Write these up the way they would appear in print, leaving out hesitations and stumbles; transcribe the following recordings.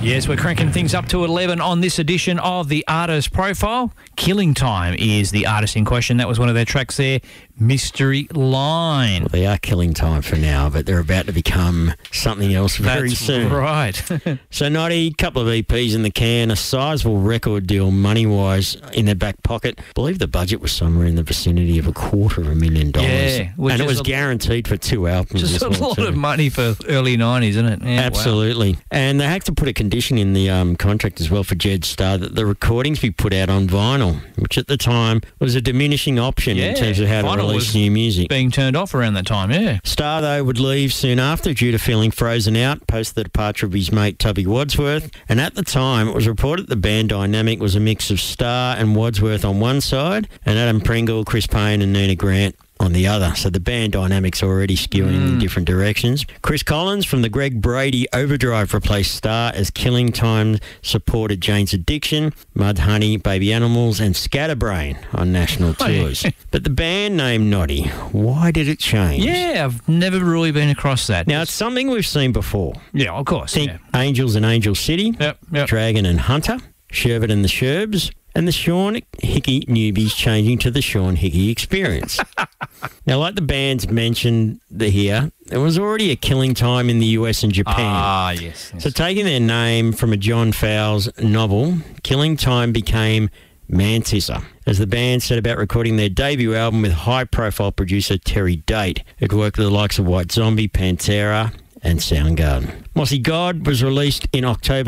Yes, we're cranking things up to 11 on this edition of the Artist Profile. Killing Time is the artist in question. That was one of their tracks there, Mystery Line. Well, they are killing time for now, but they're about to become something else very soon. Right. So, Noddy, a couple of EPs in the can, a sizable record deal money-wise in their back pocket. I believe the budget was somewhere in the vicinity of $250,000. Yeah. And it was guaranteed for 2 albums. Just a lot of money for early 90s, isn't it? Yeah, absolutely. Wow. And they had to put a condition in the contract as well for Jed Starr that the recordings be put out on vinyl, which at the time was a diminishing option in terms of how to release new music. Being turned off around that time, yeah. Starr, though, would leave soon after due to feeling frozen out post the departure of his mate Tubby Wadsworth. And at the time, it was reported the band dynamic was a mix of Starr and Wadsworth on one side and Adam Pringle, Chris Payne and Nina Grant on the other. So the band dynamics already skewing in different directions. Chris Collins from the Greg Brady Overdrive replaced Starr as Killing Time supported Jane's Addiction, Mudhoney, Baby Animals and Scatterbrain on national tours. But the band name Noddy, why did it change? Yeah, I've never really been across that. Now, it's something we've seen before. Yeah, of course. Think Angels and Angel City, Yep. Dragon and Hunter, Sherbet and the Sherbs, and the Sean Hickey Newbies changing to the Sean Hickey Experience. Now, like the bands mentioned here, there was already a Killing Time in the US and Japan. Ah, yes. So taking their name from a John Fowles novel, Killing Time became Mantissa, as the band set about recording their debut album with high-profile producer Terry Date, who'd worked with the likes of White Zombie, Pantera, and Soundgarden. Mossy God was released in October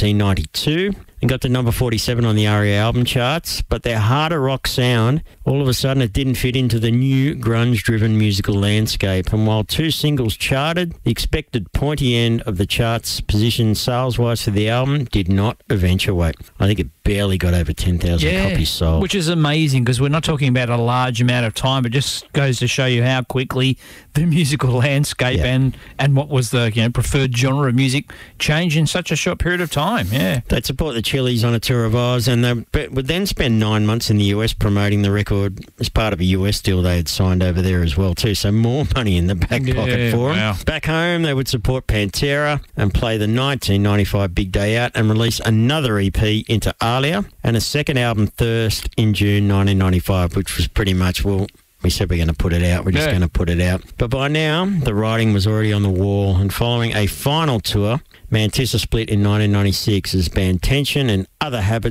1992 and got to number 47 on the ARIA album charts, but their harder rock sound, all of a sudden it didn't fit into the new grunge-driven musical landscape, and while 2 singles charted, the expected pointy end of the charts position sales-wise for the album did not eventuate. I think it barely got over 10,000 copies sold. Which is amazing because we're not talking about a large amount of time. It just goes to show you how quickly the musical landscape and what was the preferred genre of music changed in such a short period of time. Yeah, they'd support the Chili's on a tour of Oz, and they would then spend 9 months in the US promoting the record as part of a US deal they had signed over there as well too. So more money in the back pocket for them. Back home, they would support Pantera and play the 1995 Big Day Out and release another EP into Alia and a second album, Thirst, in June 1995, which was pretty much, we said we're going to put it out. We're just going to put it out. But by now, the writing was already on the wall. And following a final tour, Mantissa split in 1996 as band tension and other habits